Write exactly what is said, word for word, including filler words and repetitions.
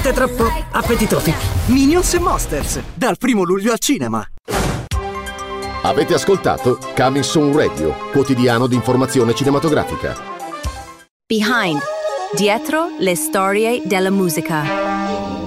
Siete troppo appetitosi. Minions e Monsters, dal primo luglio al cinema. Avete ascoltato Coming Soon Radio, quotidiano di informazione cinematografica. Behind. Dietro le storie della musica.